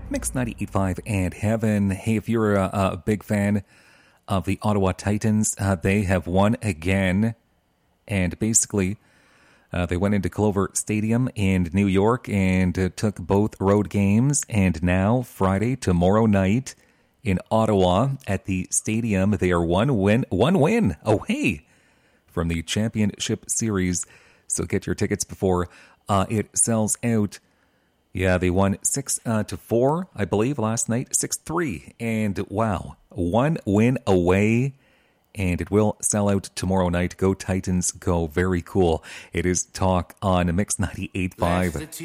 Mix 98.5 and Heaven. Hey, if you're a big fan of the Ottawa Titans, they have won again. And basically, they went into Clover Stadium in New York and took both road games. And now, Friday, tomorrow night, in Ottawa at the stadium, they are one win away from the Championship Series. So get your tickets before it sells out. Yeah, they won 6-4, I believe, last night, 6-3. And wow, one win away, and it will sell out tomorrow night. Go Titans, go. Very cool. It is Talk on Mix 98.5.